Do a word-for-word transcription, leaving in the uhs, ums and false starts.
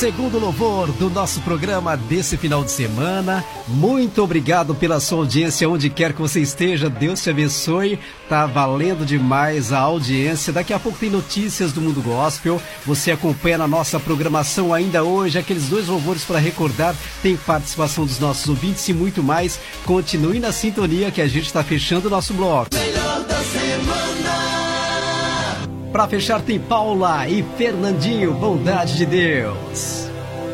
segundo louvor do nosso programa desse final de semana. Muito obrigado pela sua audiência, onde quer que você esteja. Deus te abençoe. Tá valendo demais a audiência. Daqui a pouco tem notícias do mundo gospel. Você acompanha na nossa programação ainda hoje aqueles dois louvores para recordar. Tem participação dos nossos ouvintes e muito mais. Continue na sintonia que a gente está fechando o nosso bloco. Melhor da semana. Para fechar tem Paula e Fernandinho, Bondade de Deus.